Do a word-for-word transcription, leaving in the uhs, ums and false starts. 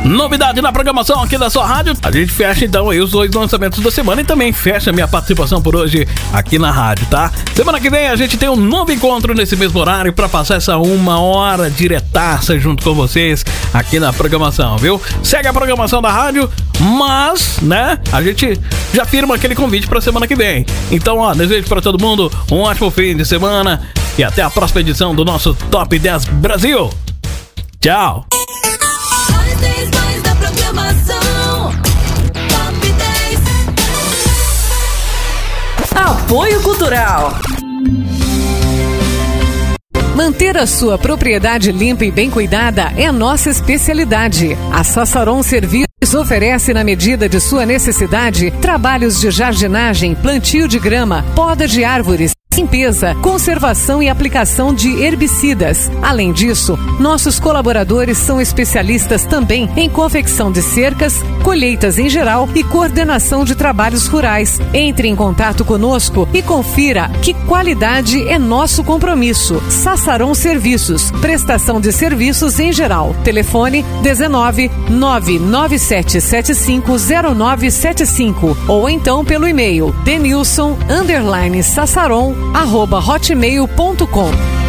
Novidade na programação aqui da sua rádio. A gente fecha então aí os dois lançamentos da semana e também fecha a minha participação por hoje aqui na rádio, tá? Semana que vem a gente tem um novo encontro nesse mesmo horário pra passar essa uma hora diretaça junto com vocês aqui na programação, viu? Segue a programação da rádio, mas, né, a gente já firma aquele convite pra semana que vem. Então, ó, desejo pra todo mundo um ótimo fim de semana e até a próxima edição do nosso Top dez Brasil. Tchau! Da programação Top dez. Apoio Cultural. Manter a sua propriedade limpa e bem cuidada é nossa especialidade. A Sassaron Serviços oferece, na medida de sua necessidade, trabalhos de jardinagem, plantio de grama, poda de árvores, limpeza, conservação e aplicação de herbicidas. Além disso, nossos colaboradores são especialistas também em confecção de cercas, colheitas em geral e coordenação de trabalhos rurais. Entre em contato conosco e confira que qualidade é nosso compromisso. Sassaron Serviços, prestação de serviços em geral. Telefone dezenove, nove nove sete sete cinco zero nove sete cinco ou então pelo e-mail denilson underline sassaron arroba hotmail ponto com.